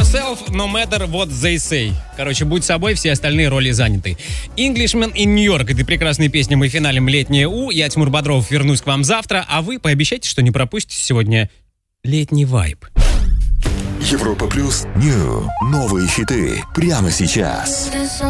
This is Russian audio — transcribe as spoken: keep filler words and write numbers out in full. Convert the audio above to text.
yourself, no matter what they say. Короче, будь собой, все остальные роли заняты. Englishman in New York. Этой прекрасной песни мы финалим летнее У. Я, Тимур Бодров, вернусь к вам завтра, а вы пообещайте, что не пропустите сегодня летний вайб. Европа плюс Нью. Новые хиты прямо сейчас.